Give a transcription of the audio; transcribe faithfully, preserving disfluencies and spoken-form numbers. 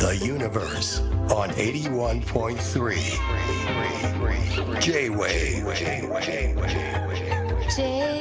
The Universe on eighty-one point three J-Wave. J